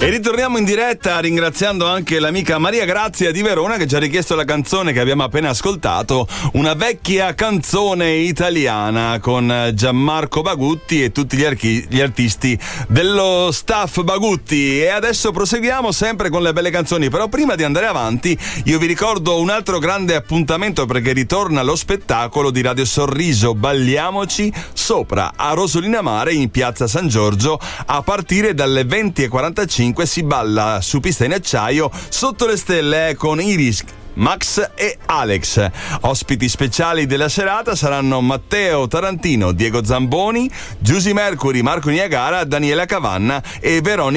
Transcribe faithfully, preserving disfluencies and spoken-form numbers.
E ritorniamo in diretta ringraziando anche l'amica Maria Grazia di Verona che ci ha richiesto la canzone che abbiamo appena ascoltato, una vecchia canzone italiana con Gianmarco Bagutti e tutti gli, archi- gli artisti dello staff Bagutti. E adesso proseguiamo sempre con le belle canzoni, però prima di andare avanti io vi ricordo un altro grande appuntamento, perché ritorna lo spettacolo di Radio Sorriso Balliamoci sopra a Rosolina Mare in piazza San Giorgio. A partire dalle venti e quarantacinque si balla su pista in acciaio sotto le stelle con Iris, Max e Alex. Ospiti speciali della serata saranno Matteo Tarantino, Diego Zamboni, Giusy Mercury, Marco Niagara, Daniela Cavanna e Veronica